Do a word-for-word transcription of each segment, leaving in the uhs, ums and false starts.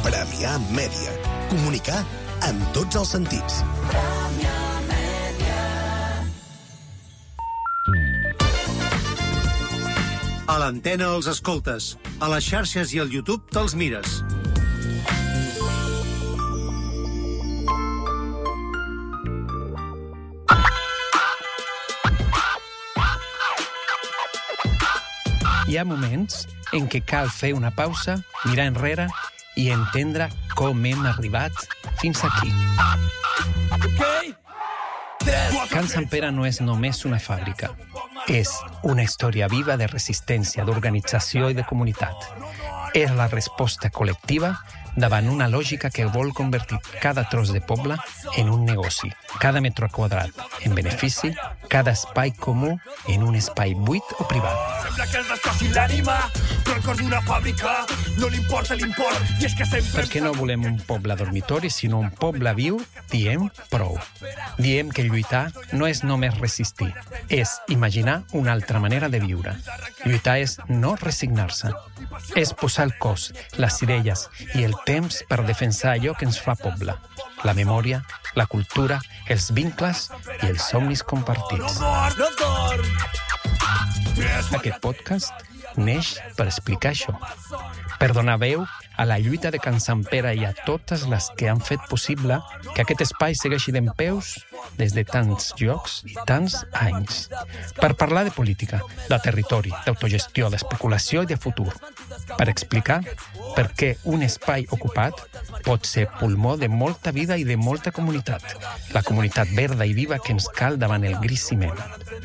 Premià Mèdia. Comunicar amb tots els sentits. A l'antena els escoltes. A les xarxes i al YouTube te'ls mires. Hi ha moments en què cal fer una pausa, mirar enrere i entendre com hem arribat fins aquí. Can Sant Pere no és només una fàbrica. És una història viva de resistència, d'organització i de comunitat. És la resposta col·lectiva davant una lògica que vol convertir cada tros de poble en un negoci, cada metre quadrat en benefici, cada espai comú en un espai buit o privat. Sembla que el destroci l'ànima, però el cor d'una fàbrica no li importa l'import, i és que sempre... Perquè no volem un poble dormitori, sinó un poble viu, diem prou. Diem que lluitar no és només resistir, és imaginar una altra manera de viure. Lluitar és no resignar-se. És posar el cos, les idees i el temps per defensar allò que ens fa poble. La memòria, la cultura, els vincles i els somnis compartits. Aquest podcast neix per explicar això, per donar veu a la lluita de Can Sant Pere i a totes les que han fet possible que aquest espai segueixi dempeus des de tants llocs i tants anys. Per parlar de política, de territori, d'autogestió, d'especulació i de futur. Per explicar per què un espai ocupat pot ser pulmó de molta vida i de molta comunitat. La comunitat verda i viva que ens cal davant el gris ciment.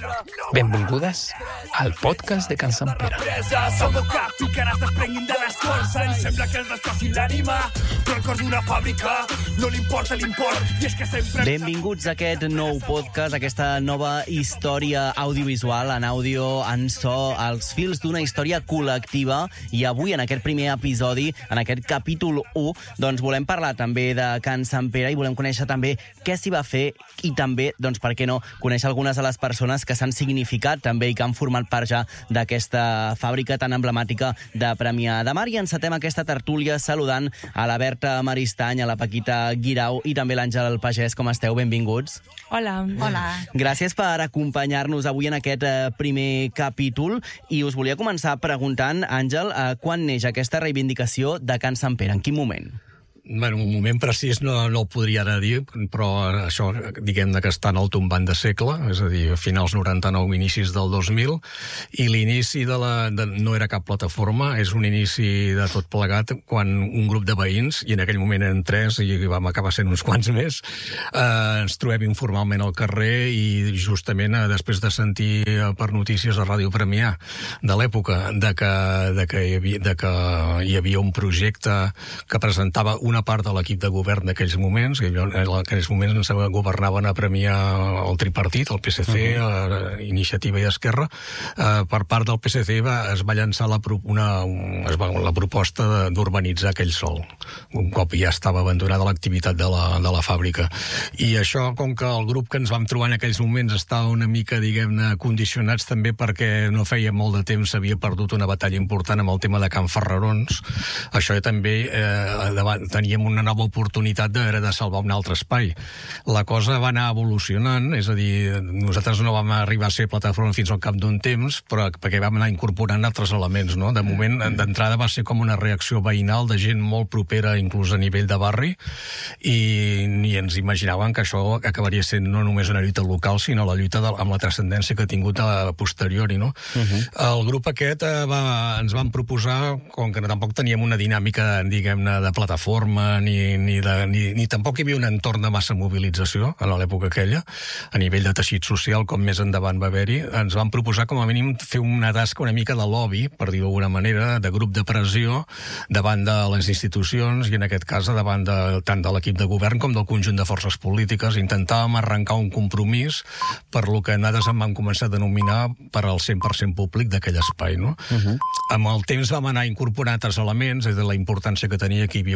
Benvingudes al podcast de Can Sant Pere. Som el cap i que ara es desprenguin de l'escorça. Ens sembla que el destroci l'ànima, però el cor d'una fàbrica no li importa l'import, i és que sempre... Benvinguts a aquest nou podcast, aquesta nova història audiovisual, en àudio, en so, als fils d'una història col·lectiva. I avui, en aquest primer episodi, en aquest capítol u, doncs volem parlar també de Can Sant Pere i volem conèixer també què s'hi va fer i també, doncs, per què no, conèixer algunes de les persones que s'han significat també i que han format part ja d'aquesta fàbrica tan emblemàtica de Premià de Mar. I encetem aquesta tertúlia saludant a la Berta Maristany, a la Paquita Guirau i també l'Àngel Pagès. Com esteu? Benvinguts. Hola. Hola. Gràcies per acompanyar-nos avui en aquest eh, primer capítol. I us volia començar preguntant, Àngel, eh, quan neix aquesta reivindicació de Can Sant Pere? En quin moment? Bueno, un moment precís no, no el podria ara dir, però això, diguem-ne que està en el tombant de segle, és a dir, a finals noranta-nou, inicis del dos mil, i l'inici de la... De, no era cap plataforma, és un inici de tot plegat, quan un grup de veïns, i en aquell moment eren tres, i vam acabar sent uns quants més, eh, ens trobem informalment al carrer, i justament eh, després de sentir eh, per notícies a Ràdio Premià de l'època, de que, de, que hi havia, de que hi havia un projecte que presentava una part de l'equip de govern d'aquells moments, que en aquells moments ens governaven a Premià el tripartit, el P S C, uh-huh. Iniciativa i Esquerra. Uh, per part del P S C va, es va llançar la, una, es va, la proposta d'urbanitzar aquell sòl, un cop ja estava abandonada l'activitat de, la, de la fàbrica. I això, com que el grup que ens vam trobar en aquells moments estava una mica, diguem-ne, condicionats també perquè no feia molt de temps s'havia perdut una batalla important amb el tema de Can Ferrarons, això també eh, davant, teníem una nova oportunitat de, de salvar un altre espai. La cosa va anar evolucionant, és a dir, nosaltres no vam arribar a ser plataforma fins al cap d'un temps, però perquè vam anar incorporant altres elements, no? De moment, d'entrada va ser com una reacció veïnal de gent molt propera, inclús a nivell de barri, i ni ens imaginàvem que això acabaria sent no només una lluita local, sinó la lluita de, amb la transcendència que ha tingut a posteriori, no? Uh-huh. El grup aquest eh, va, ens van proposar, com que tampoc teníem una dinàmica, diguem-ne, de plataforma, ni, ni, de, ni, ni tampoc hi havia un entorn de massa mobilització a l'època aquella, a nivell de teixit social, com més endavant va haver-hi, ens van proposar com a mínim fer una tasca una mica de lobby, per dir-ho d'alguna manera, de grup de pressió davant de les institucions i en aquest cas davant de, tant de l'equip de govern com del conjunt de forces polítiques. Intentàvem arrencar un compromís per lo que nosaltres em van començar a denominar per al cent per cent públic d'aquell espai, no? Uh-huh. Amb el temps vam anar incorporant altres elements, és de la importància que tenia que hi havia una fàbrica,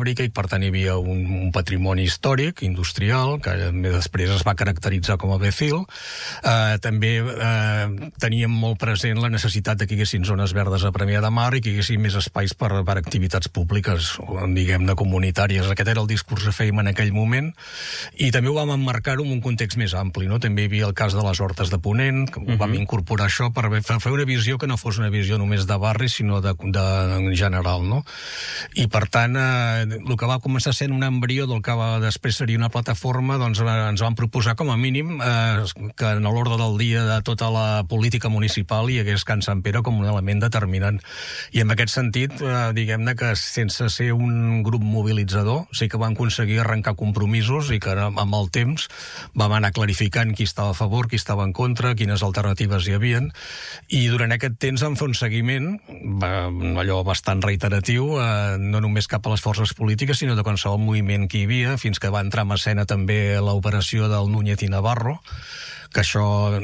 fàbrica i, per tant, hi havia un, un patrimoni històric, industrial, que després es va caracteritzar com a Becil. Eh, també eh, teníem molt present la necessitat de que hi haguessin zones verdes a Premià de Mar i que hi haguessin més espais per, per activitats públiques, diguem-ne, comunitàries. Aquest era el discurs que fèiem en aquell moment, i també ho vam emmarcar-ho en un context més ampli, no? També hi havia el cas de les Hortes de Ponent, que uh-huh. vam incorporar això per fer una visió que no fos una visió només de barri, sinó de, de, en general, no? I, per tant, eh, el que va començar sent un embrió del que va, després seria una plataforma, doncs ens van proposar com a mínim eh, que en l'ordre del dia de tota la política municipal hi hagués Can Sant Pere com un element determinant. I en aquest sentit, eh, diguem-ne que sense ser un grup mobilitzador, sí que vam aconseguir arrencar compromisos i que amb el temps vam anar clarificant qui estava a favor, qui estava en contra, quines alternatives hi havien, i durant aquest temps vam fer un seguiment, allò bastant reiteratiu, eh, no només cap a les forces polítiques, sinó de qualsevol moviment que hi havia, fins que va entrar en escena també l'operació del Núñez i Navarro, que això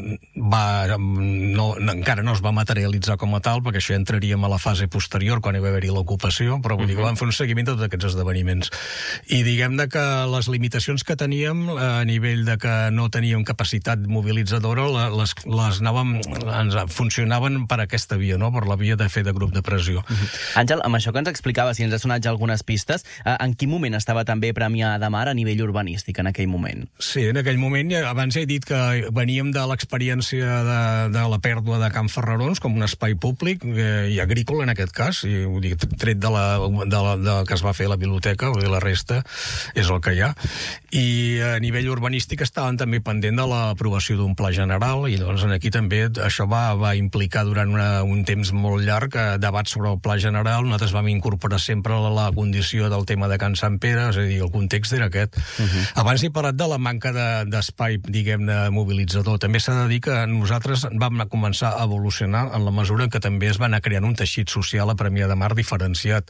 va, no, encara no es va materialitzar com a tal, perquè això entraríem a la fase posterior, quan hi va haver-hi l'ocupació, però vull dir que vam fer un seguiment de tots aquests esdeveniments. I diguem-ne que les limitacions que teníem a nivell de que no teníem capacitat mobilitzadora, les, les anàvem, ens funcionaven per aquesta via, no? Per la via de fer de grup de pressió. Uh-huh. Àngel, amb això que ens explicava, si ens ha sonat ja algunes pistes, en quin moment estava també Premià de Mar a nivell urbanístic en aquell moment? Sí, en aquell moment, abans ja he dit que veníem de l'experiència de, de la pèrdua de Can Ferrarons com un espai públic eh, i agrícola en aquest cas, i ho dic, tret de la, de la de que es va fer la biblioteca, o la resta és el que hi ha. I a nivell urbanístic estaven també pendent de l'aprovació d'un pla general, i doncs aquí també això va, va implicar durant una, un temps molt llarg eh, debats sobre el pla general. Nosaltres vam incorporar sempre la, la condició del tema de Can Sant Pere, és a dir, el context era aquest. Uh-huh. Abans he parlat de la manca d'espai, de, diguem-ne, mobilitzador. També s'ha de dir que nosaltres vam començar a evolucionar en la mesura que també es va anar creant un teixit social a Premià de Mar diferenciat.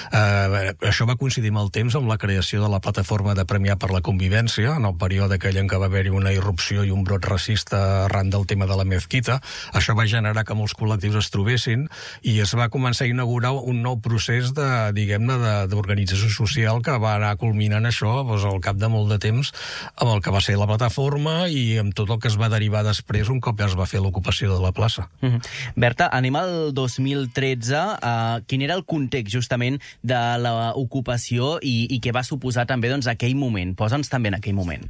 Eh, això va coincidir amb el temps amb la creació de la plataforma de Premià per la Convivència, en el període aquell en què va haver-hi una irrupció i un brot racista arran del tema de la mezquita. Això va generar que molts col·lectius es trobessin i es va començar a inaugurar un nou procés de, diguem-ne, d'organització social que va anar culminant això doncs, al cap de molt de temps amb el que va ser la plataforma i amb tot el que es va derivar després un cop ja es va fer l'ocupació de la plaça. Mm-hmm. Berta, anem al dos mil tretze. Uh, quin era el context justament de l'ocupació i, i què va suposar també doncs, aquell moment? Posa'ns també en aquell moment.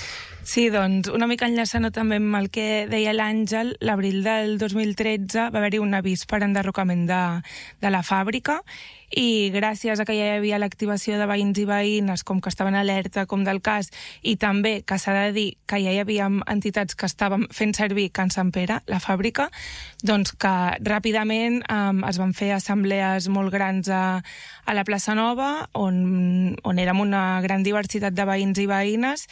Sí, doncs, una mica enllaçant també amb el que deia l'Àngel, l'abril del dos mil tretze va haver-hi un avís per enderrocament de, de la fàbrica i gràcies a que ja hi havia l'activació de veïns i veïnes, com que estaven alerta com del cas, i també que s'ha de dir que ja hi havia entitats que estaven fent servir Can Sant Pere, la fàbrica, doncs que ràpidament um, es van fer assemblees molt grans a, a la plaça Nova, on, on érem una gran diversitat de veïns i veïnes,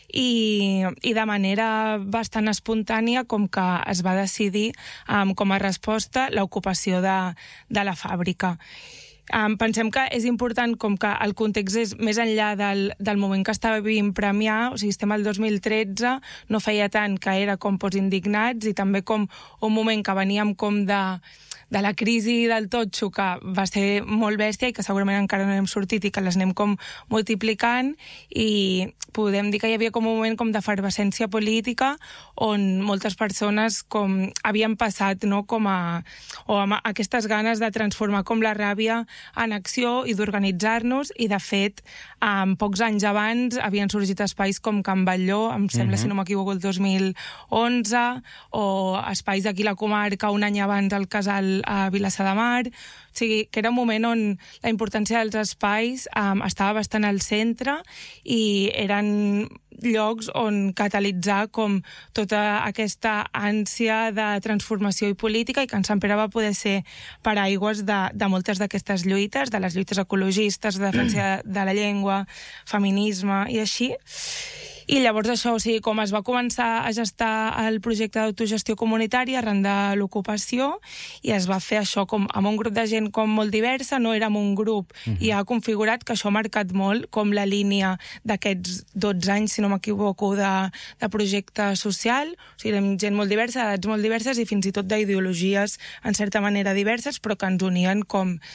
i, i de manera bastant espontània com que es va decidir um, com a resposta l'ocupació de, de la fàbrica. Um, pensem que és important com que el context és més enllà del, del moment que estava vivint Premià, o sigui, estem al dos mil tretze, no feia tant que era com posindignats i també com un moment que veníem com de, de la crisi del totxo, que va ser molt bèstia i que segurament encara no hem sortit i que les anem com multiplicant, i podem dir que hi havia com un moment com d'efervescència política on moltes persones com havien passat, no, com a, o amb aquestes ganes de transformar com la ràbia en acció i d'organitzar-nos, i de fet um, pocs anys abans havien sorgit espais com Can Batlló, em sembla, mm-hmm. si no m'equivoco, el dos mil onze, o espais d'aquí la comarca un any abans al Casal a Vilassar de Mar. O sigui, que era un moment on la importància dels espais um, estava bastant al centre i eren llocs on catalitzar com tota aquesta ànsia de transformació i política, i Can Sant Pere va poder ser paraigües de, de moltes d'aquestes lluites, de les lluites ecologistes, de defensa de la llengua, feminisme i així. I llavors això, o sigui, com es va començar a gestar el projecte d'autogestió comunitària arran de l'ocupació, i es va fer això com amb un grup de gent com molt diversa, no érem un grup, uh-huh. i ha configurat que això ha marcat molt com la línia d'aquests dotze anys, si no m'equivoco, de, de projecte social. O sigui, érem gent molt diversa, d'edats molt diverses i fins i tot d'ideologies en certa manera diverses, però que ens unien com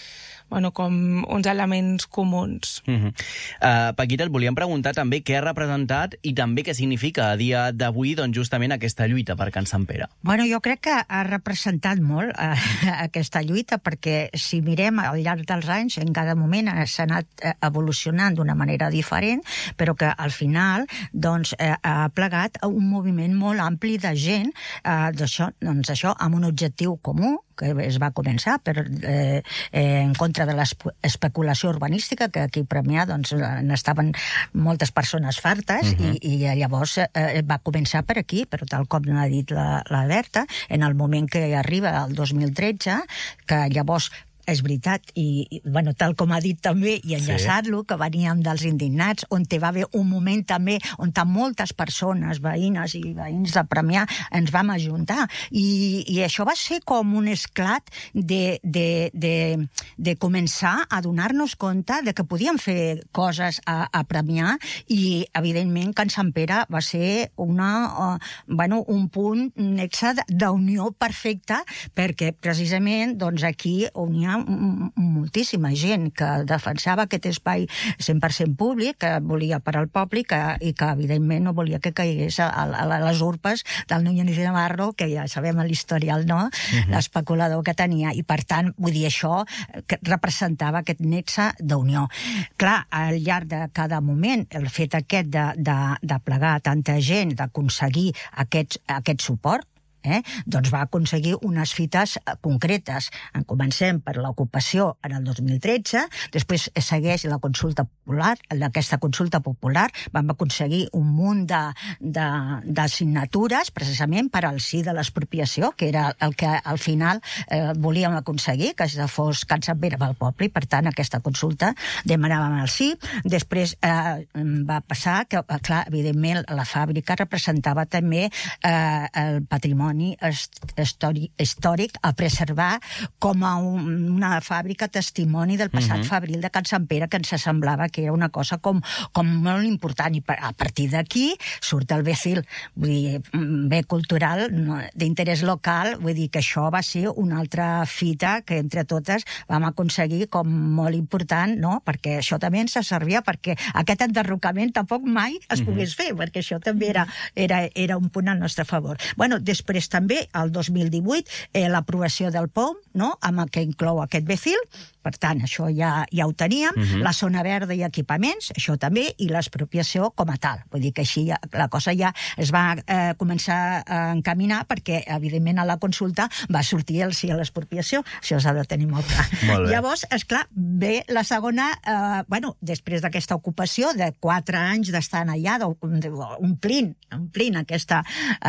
bueno, com uns elements comuns. Uh -huh. uh, Paquita, et volíem preguntar també què ha representat i també què significa a dia d'avui doncs, justament aquesta lluita per Can Sant Pere. Bueno, jo crec que ha representat molt eh, aquesta lluita, perquè si mirem al llarg dels anys, en cada moment s'ha anat evolucionant d'una manera diferent, però que al final doncs, eh, ha plegat un moviment molt ampli de gent eh, d'això, doncs això, amb un objectiu comú, que es va començar per, eh, eh, en contra de l'especulació urbanística, que aquí a Premià doncs, n'estaven moltes persones fartes, uh -huh. i, i llavors eh, va començar per aquí, però tal com ha dit la, la Berta, en el moment que arriba el dos mil tretze, que llavors és veritat, i, i bueno, tal com ha dit també, i enllaçar-lo, que veníem dels indignats, on hi va haver un moment també on moltes persones, veïnes i veïns de Premià, ens vam ajuntar. I, i això va ser com un esclat de, de, de, de començar a donar-nos compte de que podíem fer coses a, a Premià, i, evidentment, Can Sant Pere va ser una, uh, bueno, un punt nexe d'unió perfecta, perquè, precisament, doncs, aquí unia moltíssima gent que defensava aquest espai cent per cent públic, que volia per al poble i que, i que evidentment no volia que caigués a, a, a les urpes del Núñez de Navarro, que ja sabem l'historial, no? Uh-huh. L'especulador que tenia, i per tant, vull dir, això que representava aquest nexe d'unió. Clar, al llarg de cada moment, el fet aquest de, de, de plegar tanta gent, d'aconseguir aquest, aquest suport, Eh? doncs va aconseguir unes fites concretes. En comencem per l'ocupació en el dos mil tretze, després segueix la consulta popular, aquesta consulta popular, vam aconseguir un munt de, de, de signatures precisament per al sí de l'expropiació, que era el que al final eh, volíem aconseguir, que fos Can Sant Pere pel poble, i per tant aquesta consulta demanàvem el sí. Després eh, va passar que, clar, evidentment, la fàbrica representava també eh, el patrimoni històric, històric a preservar com a un, una fàbrica testimoni del passat uh-huh. fabril de Can Sant Pere, que ens semblava que era una cosa com, com molt important, i a partir d'aquí surt el B C I L, vull dir, bé cultural, no, d'interès local, vull dir que això va ser una altra fita que entre totes vam aconseguir com molt important, no? Perquè això també ens servia perquè aquest enderrocament tampoc mai es pogués fer, perquè això també era, era, era un punt al nostre favor. Bueno, després també, el dos mil divuit, eh, l'aprovació del P O M, no? Amb el que inclou aquest B C I L, per tant, això ja, ja ho teníem, uh-huh. la zona verda i equipaments, això també, i l'expropiació com a tal. Vull dir que així ja, la cosa ja es va eh, començar a encaminar, perquè, evidentment, a la consulta va sortir el sí a l'expropiació, això s'ha de tenir molt clar. Molt Llavors, esclar, ve la segona, eh, bueno, després d'aquesta ocupació de quatre anys d'estar allà, omplint, omplint aquesta,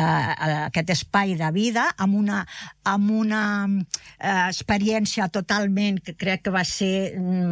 eh, aquest espai de vida amb una, amb una eh, experiència totalment, que crec que va ser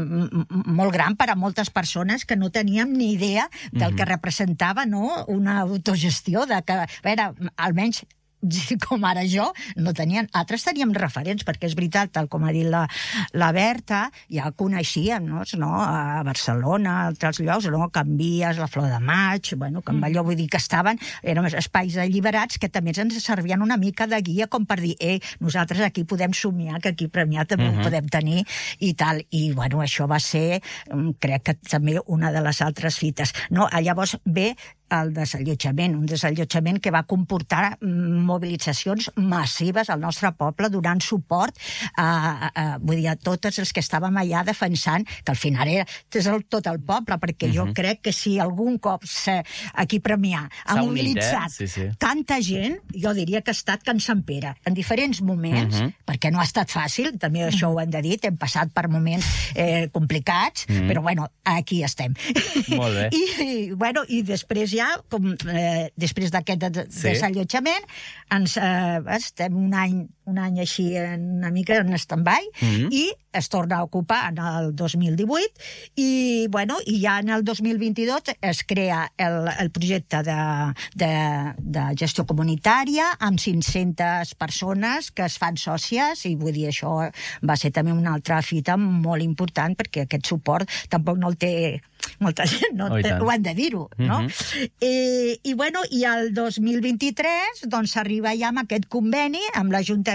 mm, molt gran per a moltes persones que no teníem ni idea del mm-hmm. que representava, no? Una autogestió de que, a veure, almenys com ara jo, no tenien, altres teníem referents, perquè és veritat, tal com ha dit la, la Berta, ja coneixíem, no? no? A Barcelona, a altres llocs, no? Can Vies, la Flor de Maig, bueno, Can Balló, vull dir que estaven, eren espais alliberats que també ens servien una mica de guia, com per dir, eh, nosaltres aquí podem somiar, que aquí a Premià també uh-huh. ho podem tenir, i tal, i bueno, això va ser, crec que també una de les altres fites. No? Llavors ve el desallotjament, un desallotjament que va comportar mobilitzacions massives al nostre poble, donant suport a, a, a, vull dir, a tots els que estàvem allà defensant, que al final era tot el poble, perquè uh-huh. jo crec que si algun cop aquí a Premià ha mobilitzat eh? sí, sí. tanta gent, jo diria que ha estat Can Sant Pere, en diferents moments, uh-huh. perquè no ha estat fàcil, també això ho hem de dir, hem passat per moments eh, complicats, uh-huh. però bueno, aquí estem. Molt bé. I, i, bueno, i després ja, com, eh, després d'aquest de, sí. desallotjament, ens eh, estem un any, un any així una mica en stand-by, mm-hmm. i es torna a ocupar en el dos mil divuit, i, bueno, i ja en el dos mil vint-i-dos es crea el, el projecte de, de, de gestió comunitària amb cinc-centes persones que es fan sòcies, i vull dir, això va ser també una altra fita molt important, perquè aquest suport tampoc no el té molta gent, no? Oh, ho han de dir-ho, no? Mm-hmm. I, i, bueno, i el dos mil vint-i-tres doncs s'arriba ja amb aquest conveni amb l'Ajuntament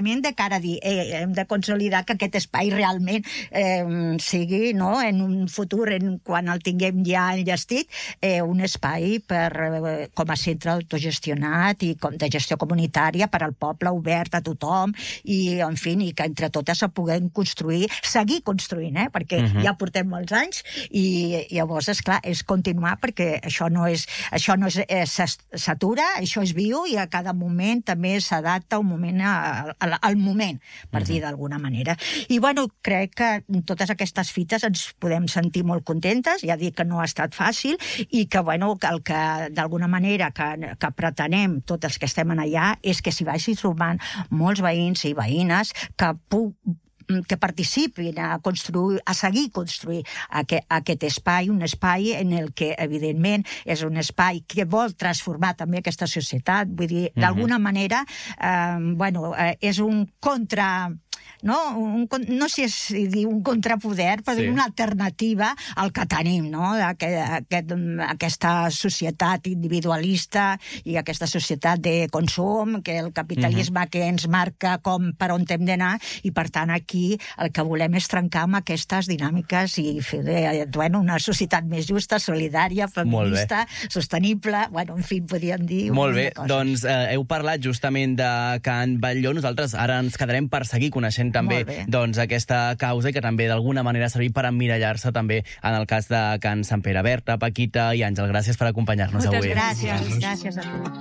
l'Ajuntament de cara a dir eh, hem de consolidar que aquest espai realment eh, sigui, no?, en un futur, en, quan el tinguem ja enllestit, eh, un espai per, eh, com a centre autogestionat i com de gestió comunitària per al poble, obert a tothom, i, en fi, i que entre totes se puguem construir, seguir construint, eh? Perquè uh-huh. ja portem molts anys, i llavors, esclar, és continuar, perquè això no és, això no és, eh, s'atura, això és viu, i a cada moment també s'adapta un moment a, a, al moment, per uh-huh. dir d'alguna manera. I, bueno, crec que totes aquestes fites ens podem sentir molt contentes, ja dic que no ha estat fàcil, i que, bueno, que el que d'alguna manera que, que pretenem tots els que estem allà és que s'hi vagin sumant molts veïns i veïnes que puc que participin a construir, a seguir construir aquest, aquest espai, un espai en el que, evidentment, és un espai que vol transformar també aquesta societat. Vull dir, d'alguna uh-huh. manera, eh, bueno, eh, és un contra... No, un, no sé si dir un contrapoder, però sí. una alternativa al que tenim, no? Aquest, aquest, aquesta societat individualista i aquesta societat de consum, que el capitalisme uh-huh. que ens marca com per on hem d'anar, i per tant aquí el que volem és trencar amb aquestes dinàmiques i fer de, bueno, una societat més justa, solidària, feminista, sostenible, bueno, en fi, podríem dir... Molt bé, doncs eh, heu parlat justament de Can Batlló, nosaltres ara ens quedarem per seguir coneixent també doncs, aquesta causa, i que també d'alguna manera ha servit per emmirallar-se també en el cas de Can Sant Pere. Berta, Paquita i Àngel, gràcies per acompanyar-nos avui. Moltes gràcies, gràcies a tu.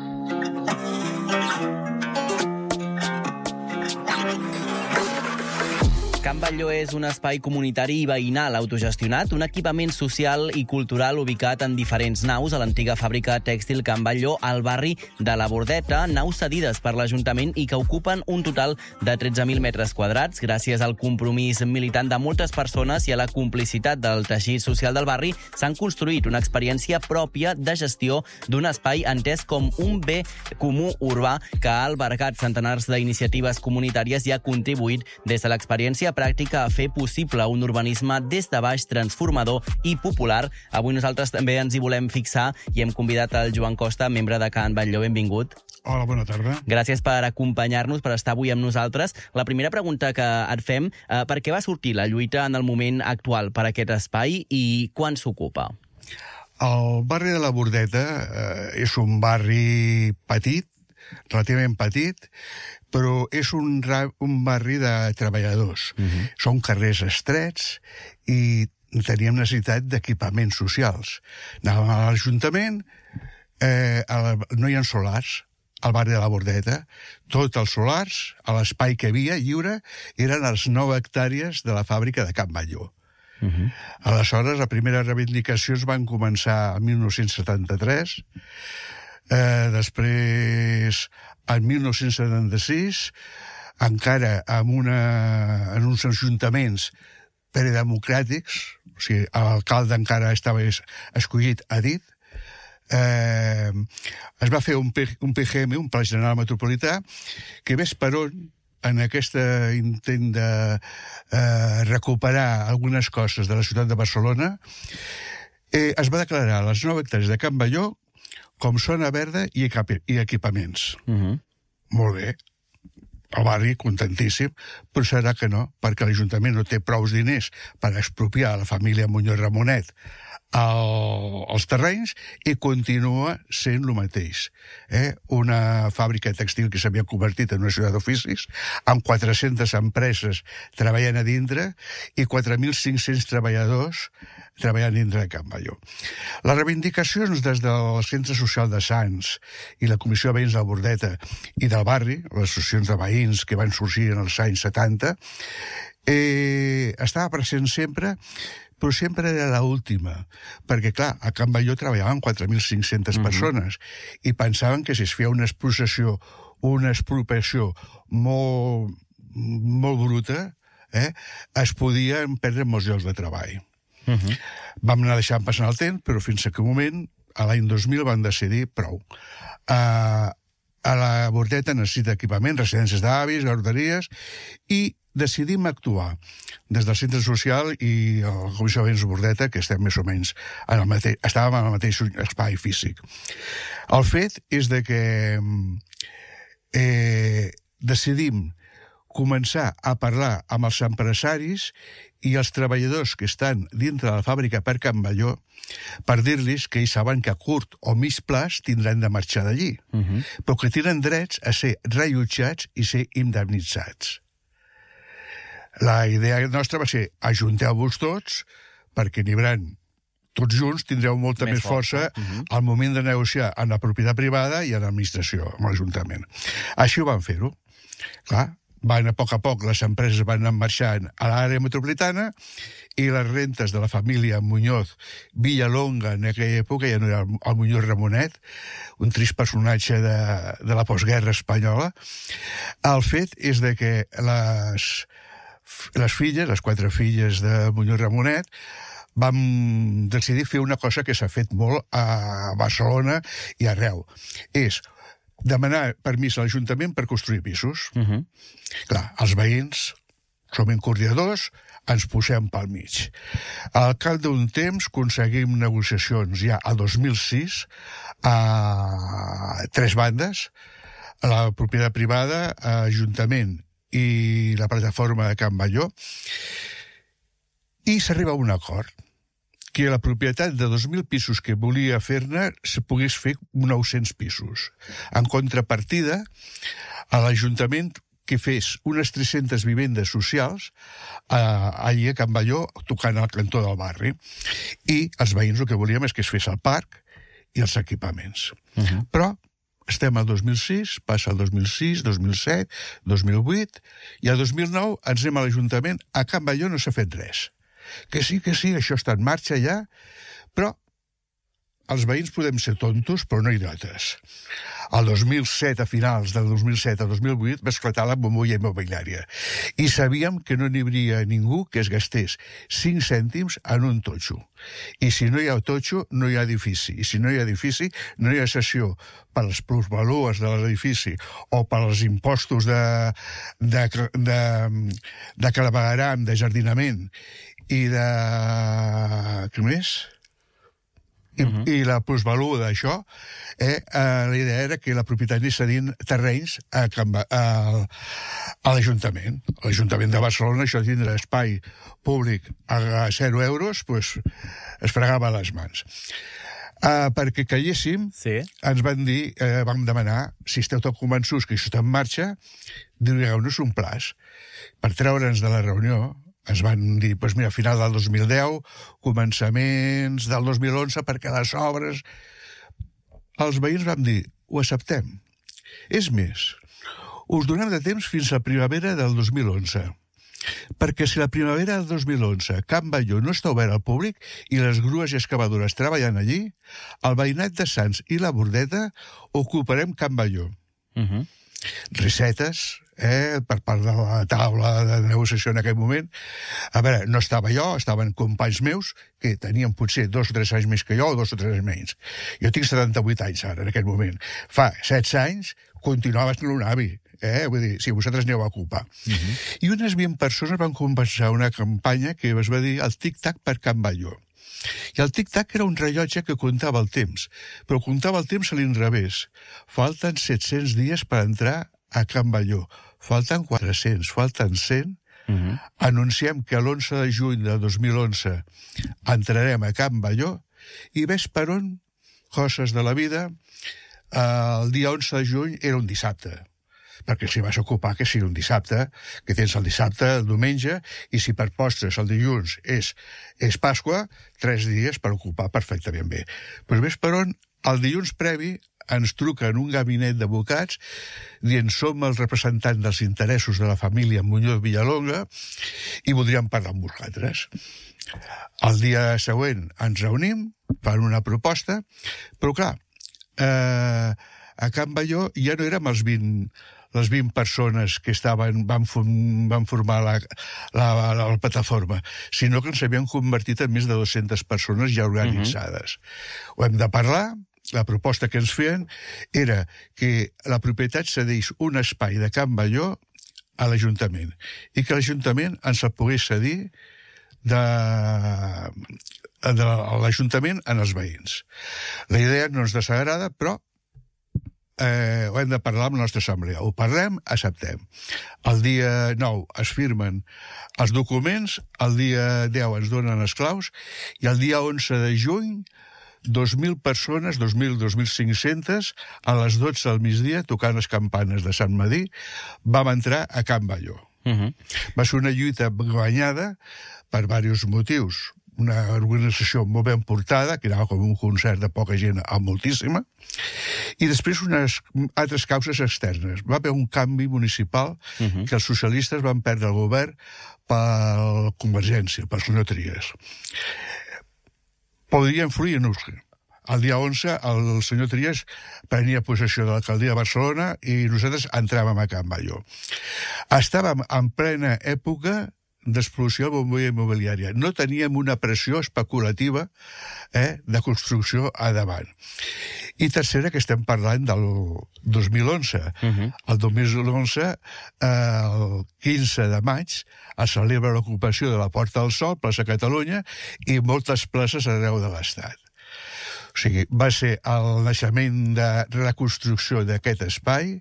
Can Batlló és un espai comunitari i veïnal autogestionat, un equipament social i cultural ubicat en diferents naus a l'antiga fàbrica tèxtil Can Batlló, al barri de la Bordeta, naus cedides per l'Ajuntament i que ocupen un total de tretze mil metres quadrats. Gràcies al compromís militant de moltes persones i a la complicitat del teixit social del barri, s'han construït una experiència pròpia de gestió d'un espai entès com un bé comú urbà que ha albergat centenars d'iniciatives comunitàries i ha contribuït des de l'experiència pràctica a fer possible un urbanisme des de baix transformador i popular. Avui nosaltres també ens hi volem fixar i hem convidat el Joan Costa, membre de Can Batlló. Benvingut. Hola, bona tarda. Gràcies per acompanyar-nos, per estar avui amb nosaltres. La primera pregunta que et fem, eh, per què va sortir la lluita en el moment actual per aquest espai i quan s'ocupa? El barri de la Bordeta eh, és un barri petit, relativament petit, però és un, un barri de treballadors. Uh-huh. Són carrers estrets i teníem necessitat d'equipaments socials. Anàvem a l'Ajuntament, eh, a, no hi ha solars al barri de la Bordeta. Tots els solars, a l'espai que havia lliure, eren les nou hectàrees de la fàbrica de Can Batlló. Uh-huh. Aleshores, les primeres reivindicacions van començar en mil nou-cents setanta-tres, eh, després, en mil nou-cents setanta-sis, encara amb una, en uns ajuntaments predemocràtics, o sigui, l'alcalde encara estava escollit a dit, eh, es va fer un, P, un P G M, un Pla General Metropolità, que ves per on, en aquest intent de eh, recuperar algunes coses de la ciutat de Barcelona, eh, es va declarar les nou hectàrees de Can Batlló com zona verda i, i equipaments. Uh-huh. Molt bé. El barri contentíssim, però serà que no, perquè l'Ajuntament no té prous diners per expropiar a la família Muñoz Ramonet el, els terrenys, i continua sent el mateix. Eh? Una fàbrica tèxtil que s'havia convertit en una ciutat d'oficis, amb quatre-centes empreses treballant a dintre i quatre mil cinc-cents treballadors treballant dintre de Can Batlló. Les reivindicacions des del Centre Social de Sants i la Comissió de Veïns de la Bordeta i del barri, les associacions de veïns que van sorgir en els anys setanta, eh, estava present sempre, però sempre era l'última, perquè, clar, a Can Batlló treballaven quatre mil cinc-centes uh-huh. persones i pensaven que si es feia una expropiació, una expropiació molt, molt bruta, eh, es podien perdre molts llocs de treball. Uh-huh. Vam anar deixant passar el temps, però fins a que un moment, a l'any dos mil, van decidir prou. Uh, a la Bordeta necessita equipament, residències d'avis, guarderies, i decidim actuar des del centre social i la Comissió de Veïns de Bordeta, que estem més o menys en el mateix, estàvem en el mateix espai físic. El fet és de que eh, decidim començar a parlar amb els empresaris i els treballadors que estan dintre de la fàbrica per Can Balló per dir-los que ells saben que a curt o mig plaç tindran de marxar d'allí, uh-huh. però que tenen drets a ser rellotjats i ser indemnitzats. La idea nostra va ser ajunteu-vos tots perquè n'hi hauran tots junts, tindreu molta més, més força, força uh-huh. al moment de negociar amb la propietat privada i amb l'administració, amb l'Ajuntament. Així ho van fer-ho. Clar, van a poc a poc, les empreses van anar marxant a l'àrea metropolitana i les rentes de la família Muñoz Villalonga, en aquella època ja no era el Muñoz Ramonet, un trist personatge de, de la postguerra espanyola. El fet és de que les, les filles, les quatre filles de Muñoz Ramonet, vam decidir fer una cosa que s'ha fet molt a Barcelona i arreu. És demanar permís a l'Ajuntament per construir pisos. Uh-huh. Clar, els veïns som incordiadors, ens posem pel mig. Al cap d'un temps aconseguim negociacions ja al dos mil sis a tres bandes, la propietat privada, Ajuntament i la plataforma de Can Balló, i s'arriba a un acord que la propietat de dos mil pisos que volia fer-ne se pogués fer nou-cents pisos. En contrapartida, a l'Ajuntament que fes unes tres-centes vivendes socials eh, allí a Can Balló, tocant al cantó del barri. I els veïns el que volíem és que es fes el parc i els equipaments. Uh-huh. Però estem al dos mil sis, passa el dos mil sis, dos mil set, dos mil vuit, i al dos mil nou ens anem a l'Ajuntament. A Can Balló no s'ha fet res. Que sí, que sí, això està en marxa ja, però els veïns podem ser tontos, però no idiotes. El dos mil set, a finals del dos mil set al dos mil vuit, va esclatar la bombolla immobiliària. I sabíem que no n'hi hauria ningú que es gastés cinc cèntims en un totxo. I si no hi ha totxo, no hi ha edifici. I si no hi ha edifici, no hi ha cessió per les plusvalues de l'edifici o per als impostos de, de, de, de clavegueram, de jardinament i de... què més? I, uh-huh. i la plusvalua d'això, eh, eh, la idea era que la propietat li cedien terrenys a, a, a l'Ajuntament. L'Ajuntament de Barcelona, això tindrà espai públic a zero euros, pues, es fregava les mans. Uh, perquè calléssim, sí. ens van dir, eh, vam demanar, si esteu tot convençuts que això està en marxa, digueu-nos un plaç per treure'ns de la reunió. Ens van dir, doncs mira, a final del dos mil deu, començaments del dos mil onze, perquè les obres... Els veïns vam dir, ho acceptem. És més, us donem de temps fins a la primavera del dos mil onze. Perquè si la primavera del dos mil onze Can Balló no està obert al públic i les grues i excavadores treballen allí, el veïnat de Sants i la Bordeta ocuparem Can Balló. Uh-huh. Risetes, eh, per part de la taula de negociació en aquell moment. A veure, no estava jo, estaven companys meus que tenien potser dos o tres anys més que jo o dos o tres menys. Jo tinc setanta-vuit anys ara, en aquest moment. Fa setze anys continuava sent un avi. Eh? Vull dir, si vosaltres aneu a ocupar. Uh-huh. I unes vint persones van començar una campanya que es va dir el tic-tac per Can Balló. I el tic-tac era un rellotge que comptava el temps, però comptava el temps a l'inrevés. Falten set-cents dies per entrar a Can Balló. Falten quatre-cents, falten cent. Uh-huh. Anunciem que l'onze de juny de dos mil onze entrarem a Can Balló i ves per on, coses de la vida, el dia onze de juny era un dissabte. Perquè si vas ocupar que sigui un dissabte, que tens el dissabte, el diumenge, i si per postres el dilluns és, és Pasqua, tres dies per ocupar perfectament bé. Però ves per on, el dilluns previ ens truquen un gabinet d'advocats dient som els representants dels interessos de la família Muñoz Villalonga i voldríem parlar amb vosaltres. El dia següent ens reunim, fan una proposta, però clar, eh, a Can Balló ja no érem els vint... les vint persones que estaven, van, van formar la, la, la, la plataforma, sinó que ens havien convertit en més de dues-centes persones ja organitzades. Uh-huh. Ho hem de parlar, la proposta que ens feien era que la propietat cedeix un espai de Can Balló a l'Ajuntament i que l'Ajuntament ens el pogués cedir de, de l'Ajuntament en els veïns. La idea no ens desagrada, però eh, ho hem de parlar amb la nostra assemblea. Ho parlem, acceptem. El dia nou es firmen els documents, el dia deu ens donen les claus, i el dia onze de juny, dos mil persones, dos mil, dos mil cinc-centes, a les dotze del migdia, tocant les campanes de Sant Madí, vam entrar a Can Balló. Uh-huh. Va ser una lluita guanyada per diversos motius. Una organització molt ben portada, que anava com un concert de poca gent a moltíssima, i després unes altres causes externes. Va haver un canvi municipal uh-huh. que els socialistes van perdre el govern per Convergència, per senyor Trias. Podria influir en Euskal. El dia onze el senyor Trias prenia possessió de l'alcaldia de Barcelona i nosaltres entràvem a Can Balló. Estàvem en plena època d'explosió bombolla immobiliària. No teníem una pressió especulativa eh, de construcció a davant. I tercera, que estem parlant del dos mil onze. Uh-huh. El dos mil onze, eh, el quinze de maig, es celebra l'ocupació de la Porta del Sol, plaça Catalunya, i moltes places arreu de l'Estat. O sigui, va ser el naixement de reconstrucció d'aquest espai,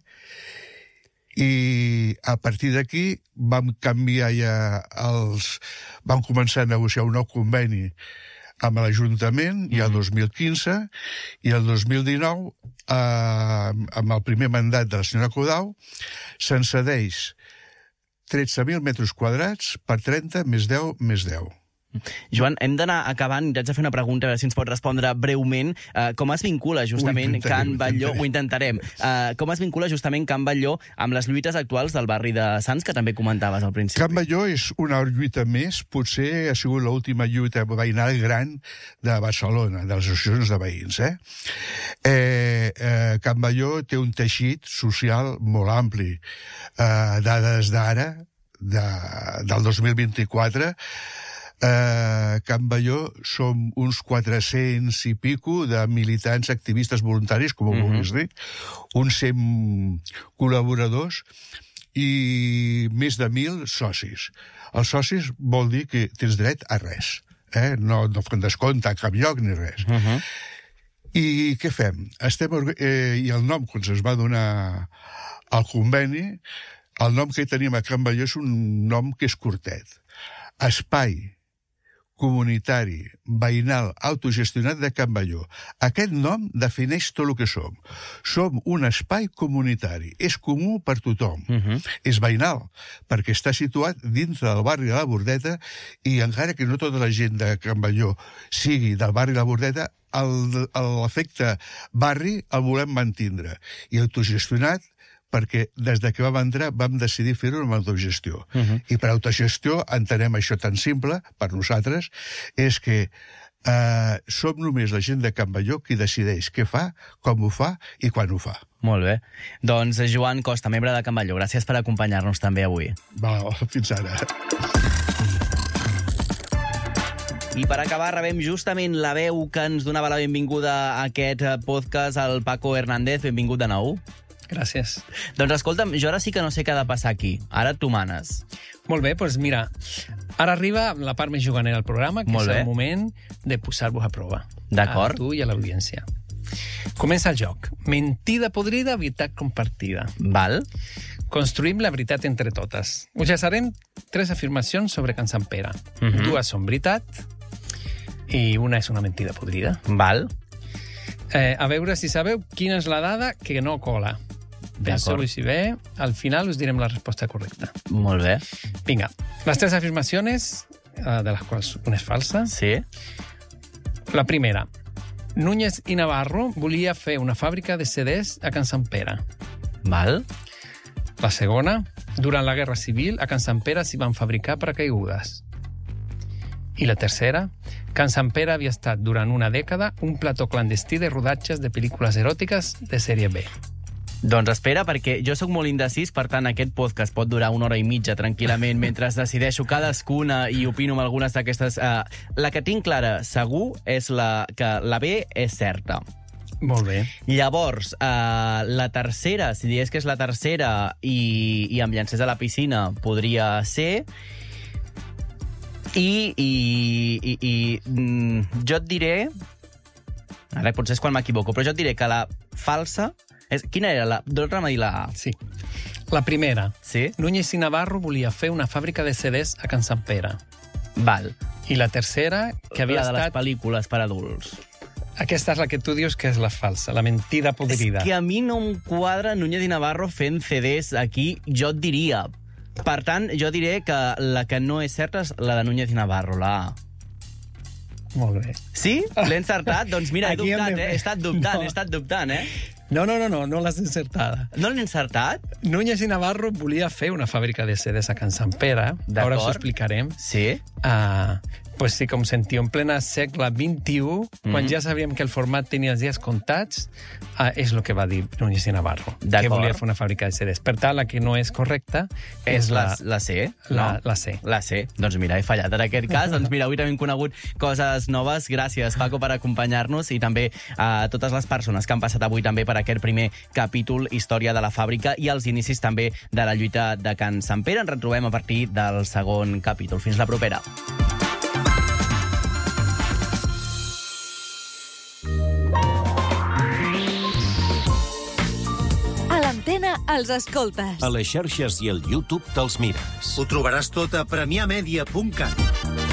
i a partir d'aquí vam canviar ja els... vam començar a negociar un nou conveni amb l'Ajuntament, ja el dos mil quinze, i el dos mil dinou, eh, amb el primer mandat de la senyora Codau, se'n cedeix tretze mil metres quadrats per trenta més deu més deu. Joan, hem d'anar acabant i t'haig de fer una pregunta, a veure si ens pots respondre breument. Uh, com es vincula justament Can Balló... Ho intentarem. Uh, com es vincula justament Can Balló amb les lluites actuals del barri de Sants, que també comentaves al principi? Can Balló és una lluita més, potser ha sigut l'última lluita veïnal gran de Barcelona, de les associacions de veïns. Eh? Eh, eh, Can Balló té un teixit social molt ampli. Eh, dades d'ara, de, del dos mil vint-i-quatre, Uh, Can Balló som uns quatre-cents i pico de militants activistes voluntaris, com ho uh-huh. vulguis dir, uns cent col·laboradors i més de mil socis. Els socis vol dir que tens dret a res, eh? no, no fan descompte a cap lloc ni res. Uh-huh. I què fem? Estem, eh, I el nom, quan se'ns va donar el conveni, el nom que tenim a Can Balló és un nom que és curtet. Espai comunitari, veïnal, autogestionat de Can Balló. Aquest nom defineix tot el que som. Som un espai comunitari. És comú per tothom. Uh-huh. És veïnal, perquè està situat dintre del barri de la Bordeta i encara que no tota la gent de Can Balló sigui del barri de la Bordeta, l'efecte barri el volem mantindre. I autogestionat perquè des de que vam entrar vam decidir fer-ho amb autogestió. Uh-huh. I per autogestió entenem això tan simple, per nosaltres, és que eh, som només la gent de Can Balló qui decideix què fa, com ho fa i quan ho fa. Molt bé. Doncs Joan Costa, membre de Can Balló, gràcies per acompanyar-nos també avui. Va, fins ara. I per acabar rebem justament la veu que ens donava la benvinguda a aquest podcast, el Paco Hernández. Benvingut de nou. Gràcies. Doncs escolta'm, jo ara sí que no sé què ha de passar aquí. Ara tu manes. Molt bé, doncs mira, ara arriba la part més juganera del programa, que Molt és bé. el moment de posar-vos a prova. D'acord. A tu i a l'audiència. Comença el joc. Mentida podrida, veritat compartida. Val. Construïm la veritat entre totes. Us llançarem tres afirmacions sobre Can Sant Pere. Uh-huh. Dues són veritat i una és una mentida podrida. Val. Eh, a veure si sabeu quina és la dada que no cola. Penseu-hi si bé, al final us direm la resposta correcta. Molt bé. Vinga, les tres afirmacions, eh, de les quals una és falsa. Sí. La primera. Núñez i Navarro volia fer una fàbrica de C Ds a Can Sant Pere. Val. La segona. Durant la Guerra Civil, a Can Sant Pere s'hi van fabricar paracaigudes. I la tercera. Can Sant Pere havia estat durant una dècada un plató clandestí de rodatges de pel·lícules eròtiques de sèrie B. Doncs espera, perquè jo sóc molt indecís, per tant aquest podcast pot durar una hora i mitja tranquil·lament mentre decideixo cadascuna i opino amb algunes d'aquestes. Uh, la que tinc clara, segur, és la que la B és certa. Molt bé. Llavors, uh, la tercera, si digués que és la tercera i, i em llancés a la piscina, podria ser... I, i, i, i mm, jo et diré... Ara potser és quan m'equivoco, però jo et diré que la falsa És, quina era la... Torna'm a dir la A. Sí. La primera. Sí? Núñez i Navarro volia fer una fàbrica de C Ds a Can Sant Pere. Val. I la tercera, que havia la de les estat... pel·lícules per adults. Aquesta és la que tu dius que és la falsa, la mentida podrida. És que a mi no em quadra Núñez i Navarro fent C Ds aquí, jo et diria. Per tant, jo diré que la que no és certa és la de Núñez i Navarro, la A. Molt bé. Sí? L'he encertat? Doncs mira, he Aquí hem dubtat, de- eh? He estat dubtant, No. he estat dubtant, eh? No, no, no, no, no l'has encertada. No l'he encertat? Núñez i Navarro volia fer una fàbrica de C Ds a Can Sant Pere. D'acord. Ara us ho explicarem. Sí? Uh, pues sí, com sentiu, en plena segle vint-i-u, mm. quan ja sabíem que el format tenia els dies comptats, uh, és el que va dir Núñez i Navarro, que volia fer una fàbrica de C Ds. Per tant, la que no és correcta és, És la, la C, la, no? la C. La C. Doncs mira, he fallat en aquest cas. Doncs mira, avui també hem conegut coses noves. Gràcies, Paco, per acompanyar-nos i també a totes les persones que han passat avui també per aquest primer capítol Història de la fàbrica i els inicis també de la lluita de Can Sant Pere. Ens retrobem a partir del segon capítol. Fins la propera. A l'antena els escoltes. A les xarxes i al YouTube te'ls mires. Ho trobaràs tot a premià media punt cat.